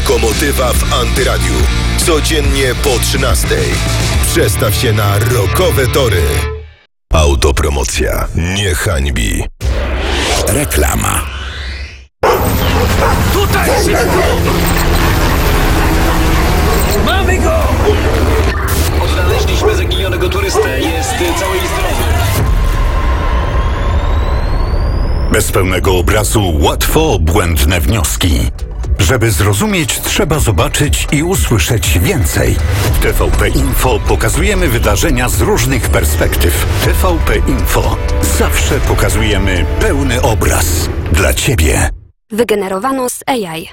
Lokomotywa w Antyradiu. Codziennie po 13:00. Przestaw się na rockowe tory. Autopromocja nie hańbi. Reklama. Tutaj szybko! Mamy go! Odnaleźliśmy zaginionego turystę. Jest cały i zdrowy. Bez pełnego obrazu łatwo błędne wnioski. Żeby zrozumieć, trzeba zobaczyć i usłyszeć więcej. W TVP Info pokazujemy wydarzenia z różnych perspektyw. TVP Info. Zawsze pokazujemy pełny obraz. Dla Ciebie. Wygenerowano z AI.